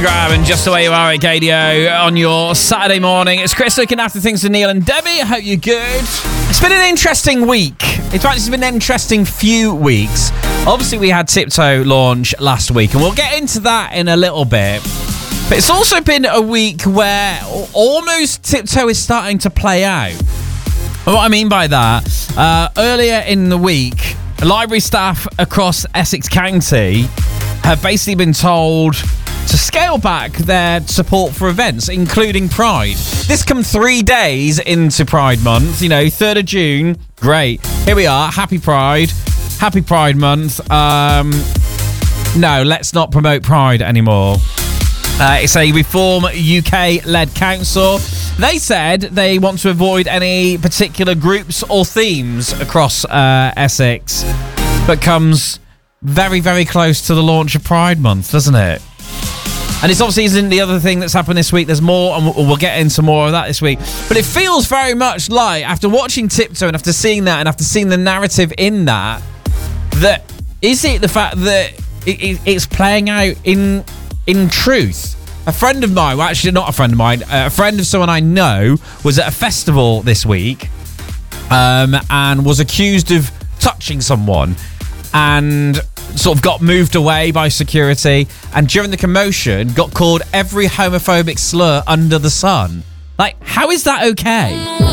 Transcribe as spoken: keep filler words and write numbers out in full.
Graham and Just the Way You Are at Gadio on your Saturday morning. It's Chris looking after things for Neil and Debbie. I hope you're good. It's been an interesting week. In fact, it's been an interesting few weeks. Obviously, we had Tiptoe launch last week, and we'll get into that in a little bit. But it's also been a week where almost Tiptoe is starting to play out. And what I mean by that, uh, earlier in the week, library staff across Essex County have basically been told to scale back their support for events, including Pride. This comes three days into Pride Month. You know, third of June, great. Here we are, happy Pride, happy Pride Month. Um, no, let's not promote Pride anymore. Uh, it's a Reform U K-led council. They said they want to avoid any particular groups or themes across uh, Essex, but comes very, very close to the launch of Pride Month, doesn't it? And it's obviously isn't the other thing that's happened this week. There's more, and we'll get into more of that this week. But it feels very much like, after watching Tiptoe and after seeing that and after seeing the narrative in that, that is it the fact that it, it, it's playing out in in truth? A friend of mine, well, actually not a friend of mine, a friend of someone I know was at a festival this week um, and was accused of touching someone and sort of got moved away by security, and during the commotion got called every homophobic slur under the sun. Like, how is that okay?